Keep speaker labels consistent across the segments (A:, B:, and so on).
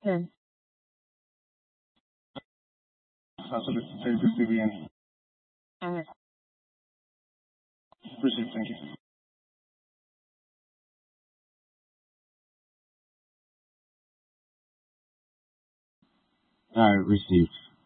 A: 10.
B: Suspect is receiving.
A: Alright.
B: Received, thank you.
C: Alright, received.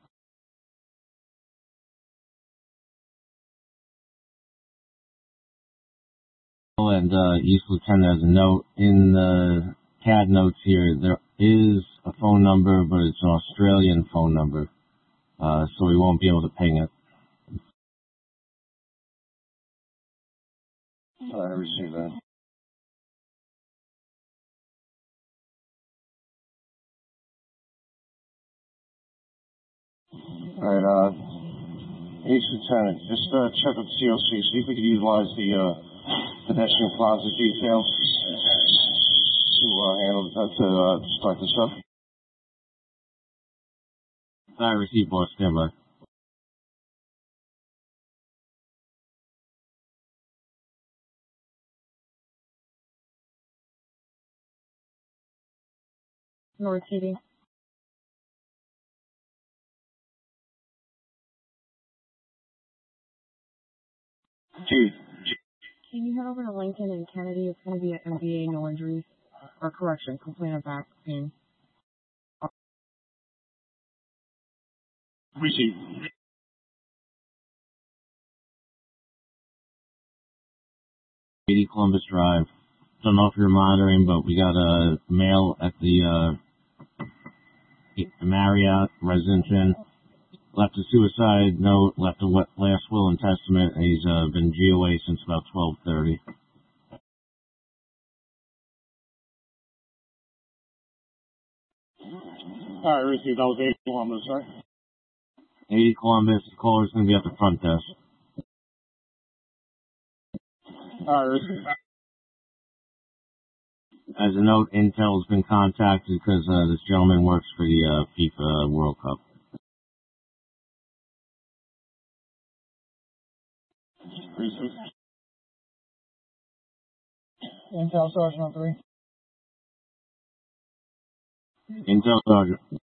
C: And East Lieutenant has a note in the CAD notes here. There is a phone number, but it's an Australian phone number, so we won't be able to ping it.
B: I received that. Alright, East Lieutenant, just check with COC, see if we could utilize the pedestrian plaza detail to start this up.
C: Alright, received, boss. Stand by.
A: North City.
B: Chief.
A: Can you head over to Lincoln and Kennedy? It's going to be an MVA, no injuries. Or correction, complaint of back pain.
B: Received.
C: 80 Columbus Drive. Don't know if you're monitoring, but we got a mail at the Marriott Residence Inn. Left a suicide note, left a last will and testament, and he's been GOA since about 12:30.
B: Alright, received. That was 80 Columbus, right?
C: 80 Columbus, the caller's going to be at the front desk.
B: Alright, received.
C: As a note, Intel's been contacted because this gentleman works for the FIFA World Cup.
B: Received.
A: Intel Sergeant 3.
C: Intel Sergeant.
A: Do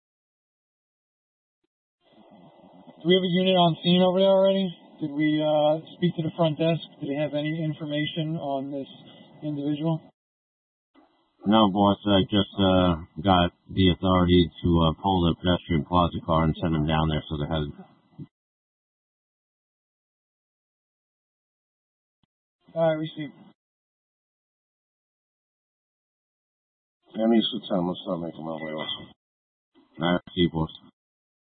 A: we have a unit on scene over there already? Did we speak to the front desk? Did they have any information on this individual?
C: No, boss, I just got the authority to pull the pedestrian plaza car and send him down there so they had...
A: Alright, received.
B: And East Lieutenant, let's not make him my way also.
C: Alright, see, boss.